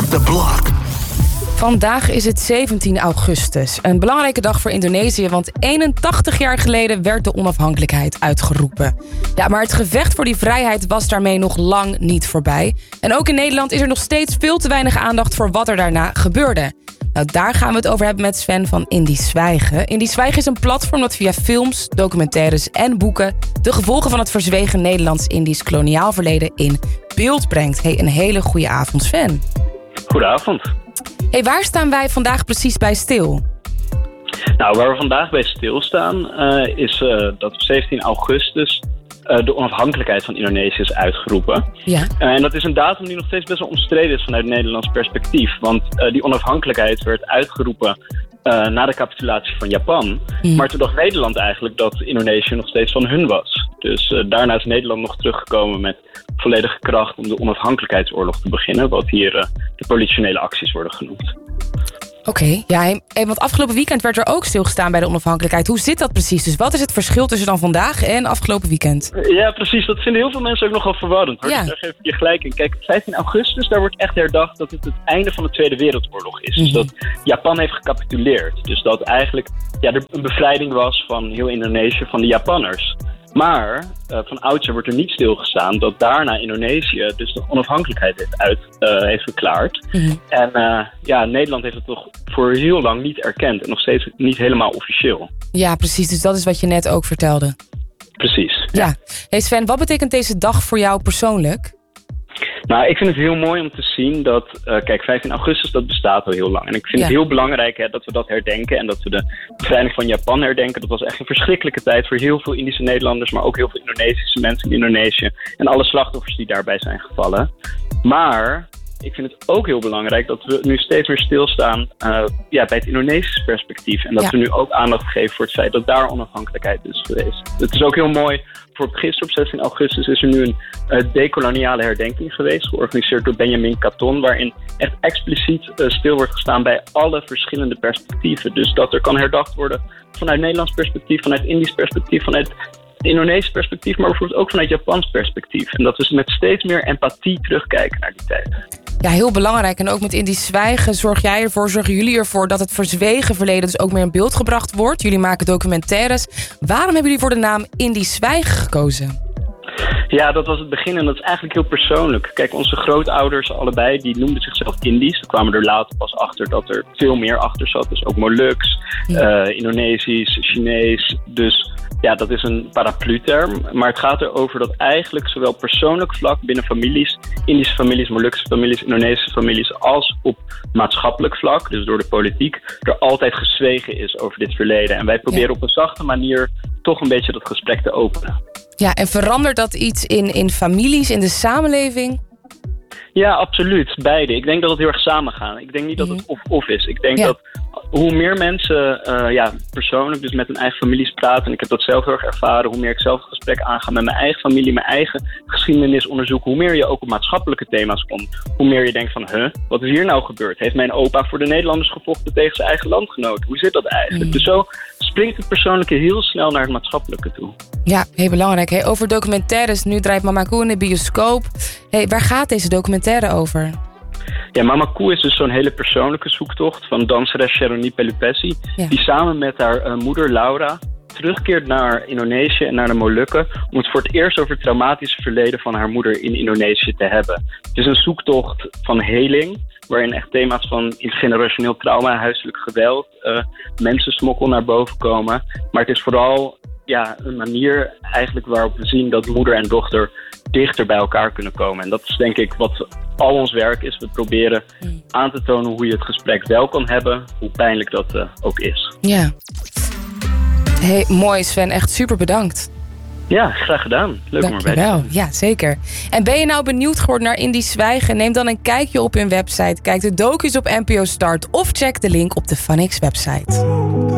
the block. Vandaag is het 17 augustus. Een belangrijke dag voor Indonesië, want 81 jaar geleden werd de onafhankelijkheid uitgeroepen. Ja, maar het gevecht voor die vrijheid was daarmee nog lang niet voorbij. En ook in Nederland is er nog steeds veel te weinig aandacht voor wat er daarna gebeurde. Nou, daar gaan we het over hebben met Sven van Indisch Zwijgen. Indisch Zwijgen is een platform dat via films, documentaires en boeken de gevolgen van het verzwegen Nederlands-Indisch koloniaal verleden in beeld brengt. Hey, een hele goede avond, Sven. Goedenavond. Hey, waar staan wij vandaag precies bij stil? Nou, waar we vandaag bij stilstaan is dat op 17 augustus de onafhankelijkheid van Indonesië is uitgeroepen. Ja. En dat is een datum die nog steeds best wel omstreden is vanuit Nederlands perspectief. Want die onafhankelijkheid werd uitgeroepen na de capitulatie van Japan. Maar toen dacht Nederland eigenlijk dat Indonesië nog steeds van hun was. Dus daarna is Nederland nog teruggekomen met volledige kracht om de onafhankelijkheidsoorlog te beginnen. Wat hier de politionele acties worden genoemd. Oké, ja, want afgelopen weekend werd er ook stilgestaan bij de onafhankelijkheid. Hoe zit dat precies? Dus wat is het verschil tussen dan vandaag en afgelopen weekend? Ja, precies. Dat vinden heel veel mensen ook nogal verwarrend. Hoor. Ja. Daar geef ik je gelijk in. Kijk, 15 augustus, daar wordt echt herdacht dat het einde van de Tweede Wereldoorlog is. Dus dat Japan heeft gecapituleerd. Dus dat eigenlijk er een bevrijding was van heel Indonesië, van de Japanners. Maar van oudsher wordt er niet stilgestaan dat daarna Indonesië dus de onafhankelijkheid heeft verklaard. En Nederland heeft het toch voor heel lang niet erkend en nog steeds niet helemaal officieel. Ja, precies. Dus dat is wat je net ook vertelde. Precies. Ja. Hey Sven, wat betekent deze dag voor jou persoonlijk? Nou, ik vind het heel mooi om te zien dat, 15 augustus, dat bestaat al heel lang. En ik vind het heel belangrijk dat we dat herdenken en dat we de bevrijding van Japan herdenken. Dat was echt een verschrikkelijke tijd voor heel veel Indische Nederlanders, maar ook heel veel Indonesische mensen in Indonesië. En alle slachtoffers die daarbij zijn gevallen. Maar ik vind het ook heel belangrijk dat we nu steeds meer stilstaan bij het Indonesische perspectief. En dat we nu ook aandacht geven voor het feit dat daar onafhankelijkheid is geweest. Het is ook heel mooi. Gisteren op 16 augustus is er nu een dekoloniale herdenking geweest, georganiseerd door Benjamin Katon, waarin echt expliciet stil wordt gestaan bij alle verschillende perspectieven. Dus dat er kan herdacht worden vanuit Nederlands perspectief, vanuit Indisch perspectief, vanuit Indonesisch perspectief, maar bijvoorbeeld ook vanuit Japans perspectief. En dat we met steeds meer empathie terugkijken naar die tijd. Ja, heel belangrijk. En ook met Indisch Zwijgen zorgen jullie ervoor dat het verzwegen verleden dus ook meer in beeld gebracht wordt. Jullie maken documentaires. Waarom hebben jullie voor de naam Indisch Zwijgen gekozen? Ja, dat was het begin en dat is eigenlijk heel persoonlijk. Kijk, onze grootouders allebei, die noemden zichzelf Indisch. We kwamen er later pas achter dat er veel meer achter zat. Dus ook Moluks, Indonesisch, Chinees. Dus ja, dat is een paraplu-term. Maar het gaat erover dat eigenlijk zowel persoonlijk vlak binnen families, Indische families, Molukse families, Indonesische families, als op maatschappelijk vlak, dus door de politiek, er altijd gezwegen is over dit verleden. En wij proberen op een zachte manier toch een beetje dat gesprek te openen. Ja, en verandert dat iets in families, in de samenleving? Ja, absoluut. Beide. Ik denk dat het heel erg samengaan. Ik denk niet dat het of-of is. Ik denk dat hoe meer mensen persoonlijk dus met hun eigen families praten, en ik heb dat zelf heel erg ervaren, hoe meer ik zelf het gesprek aanga met mijn eigen familie, mijn eigen geschiedenis onderzoeken, hoe meer je ook op maatschappelijke thema's komt. Hoe meer je denkt van, wat is hier nou gebeurd? Heeft mijn opa voor de Nederlanders gevochten tegen zijn eigen landgenoten? Hoe zit dat eigenlijk? Dus zo springt het persoonlijke heel snel naar het maatschappelijke toe. Ja, heel belangrijk. Hey, over documentaires, nu draait Mama Koe in de bioscoop. Hey, waar gaat deze documentaire over? Ja, Mama Koe is dus zo'n hele persoonlijke zoektocht van danseres Sheroni Pelupesi, die samen met haar moeder Laura terugkeert naar Indonesië en naar de Molukken om het voor het eerst over het traumatische verleden van haar moeder in Indonesië te hebben. Het is een zoektocht van heling, waarin echt thema's van intergenerationeel trauma, huiselijk geweld, mensensmokkel naar boven komen. Maar het is vooral een manier eigenlijk waarop we zien dat moeder en dochter dichter bij elkaar kunnen komen. En dat is denk ik wat al ons werk is. We proberen aan te tonen hoe je het gesprek wel kan hebben, hoe pijnlijk dat ook is. Ja. Hey, mooi Sven, echt super bedankt. Ja, graag gedaan. Leuk om erbij te zijn. Ja, zeker. En ben je nou benieuwd geworden naar Indisch Zwijgen? Neem dan een kijkje op hun website. Kijk de docu's op NPO Start of check de link op de Van X website.